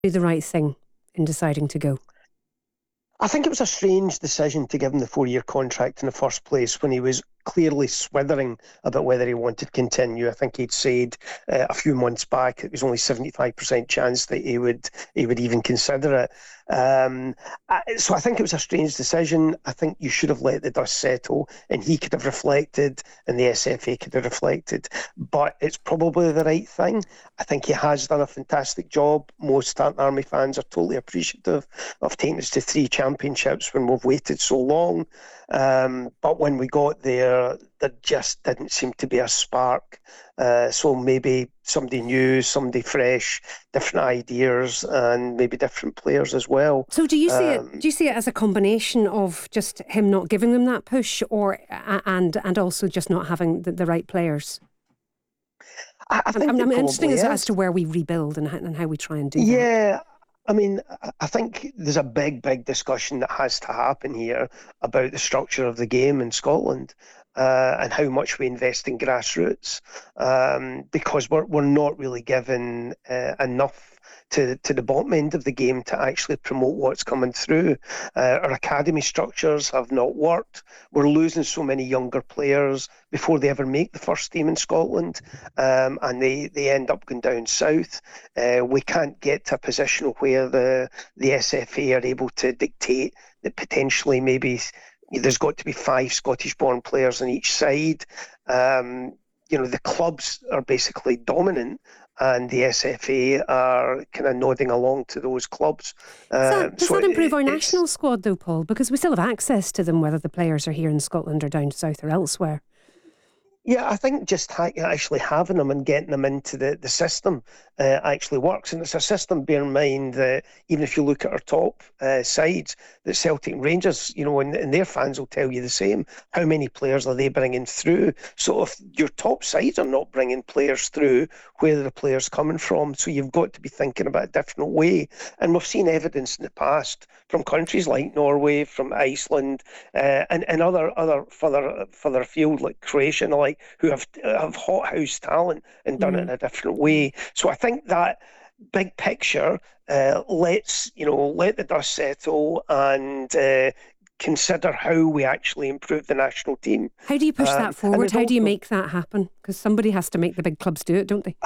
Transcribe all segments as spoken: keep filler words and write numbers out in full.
do the right thing in deciding to go? I think it was a strange decision to give him the four-year contract in the first place when he was clearly swithering about whether he wanted to continue. I think he'd said uh, a few months back it was only seventy-five percent chance that he would he would even consider it. Um, I, so I think it was a strange decision. I think you should have let the dust settle, and he could have reflected, and the S F A could have reflected. But it's probably the right thing. I think he has done a fantastic job. Most Starting Army fans are totally appreciative of taking us to three championships when we've waited so long. Um, but when we got there, there just didn't seem to be a spark. Uh, so maybe somebody new, somebody fresh, different ideas, and maybe different players as well. So do you see um, it? Do you see it as a combination of just him not giving them that push, or and and also just not having the, the right players? I, I think I'm, I'm it interested as, probably as is. to where we rebuild and how, and how we try and do that. Yeah, I mean, I- I think there's a big, big discussion that has to happen here about the structure of the game in Scotland. Uh, and how much we invest in grassroots, um, because we're we're not really given uh, enough to to the bottom end of the game to actually promote what's coming through. Uh, our academy structures have not worked. We're losing so many younger players before they ever make the first team in Scotland, um, and they, they end up going down south. Uh, we can't get to a position where the the S F A are able to dictate that potentially maybe there's got to be five Scottish-born players on each side. Um, you know, the clubs are basically dominant, and the S F A are kind of nodding along to those clubs. Does that, Um, does so that improve it, our it's, national squad though, Paul? Because we still have access to them, whether the players are here in Scotland or down south or elsewhere. Yeah, I think just ha- actually having them and getting them into the, the system uh, actually works. And it's a system, bear in mind, that even if you look at our top uh, sides, that Celtic and Rangers, you know, and, and their fans will tell you the same. How many players are they bringing through? So if your top sides are not bringing players through, where are the players coming from? So you've got to be thinking about a different way. And we've seen evidence in the past from countries like Norway, from Iceland, uh, and, and other, other further, further afield like Croatia and like, who have have hothouse talent and done Mm. it in a different way. So I think that big picture uh, let's you know let the dust settle and uh, consider how we actually improve the national team. How do you push Um, that and forward? there's How do you also, make that happen? Because somebody has to make the big clubs do it, don't they?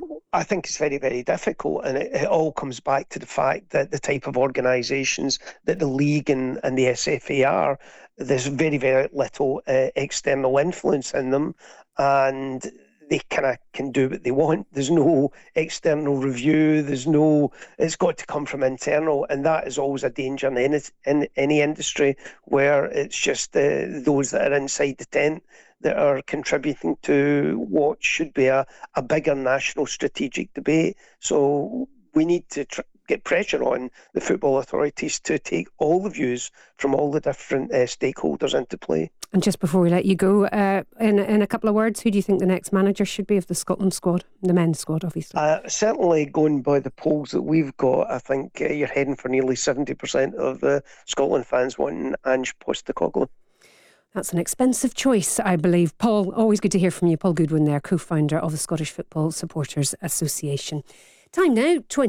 I think it's very, very difficult, and it, it all comes back to the fact that the type of organisations that the league and, and the S F A are, there's very, very little uh, external influence in them, and they kind of can do what they want. There's no external review. There's no. It's got to come from internal, and that is always a danger in any, in any industry where it's just uh, those that are inside the tent that are contributing to what should be a, a bigger national strategic debate. So we need to tr- get pressure on the football authorities to take all the views from all the different uh, stakeholders into play. And just before we let you go, uh, in, in a couple of words, who do you think the next manager should be of the Scotland squad? The men's squad, obviously. Uh, certainly going by the polls that we've got, I think uh, you're heading for nearly seventy percent of the Scotland fans wanting Ange Postecoglou. That's an expensive choice, I believe. Paul, always good to hear from you. Paul Goodwin there, co-founder of the Scottish Football Supporters Association. Time now, twenty